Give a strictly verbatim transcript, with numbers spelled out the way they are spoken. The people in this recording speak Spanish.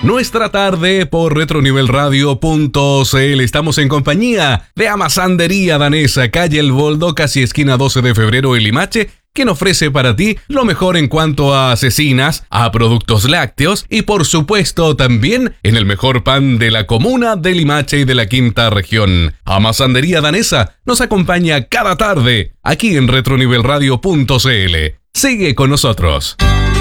Nuestra tarde por Retronivelradio punto c l. Estamos en compañía de Amasandería Danesa, calle El Boldo, casi esquina doce de febrero en Limache, quien ofrece para ti lo mejor en cuanto a cecinas, a productos lácteos y por supuesto también en el mejor pan de la comuna de Limache y de la quinta región. Amasandería Danesa nos acompaña cada tarde aquí en Retronivelradio punto c l. Sigue con nosotros.